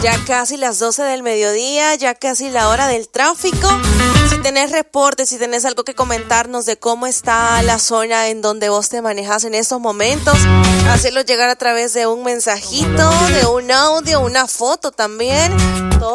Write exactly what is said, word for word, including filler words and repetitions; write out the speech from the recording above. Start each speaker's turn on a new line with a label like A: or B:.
A: Ya casi las doce del mediodía, ya casi la hora del tráfico. Si tenés reportes, si tenés algo que comentarnos de cómo está la zona en donde vos te manejas en estos momentos, hacerlo llegar a través de un mensajito, de un audio, una foto también. Todo